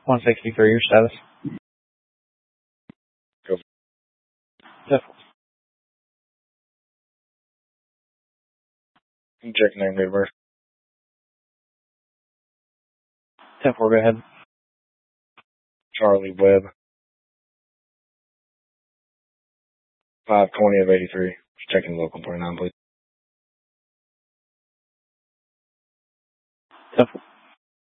163, your status. Go. 10-4. Check name, date of birth. 10-4, go ahead. Charlie Webb. 520 of 83. Checking local 29, please. 10-4.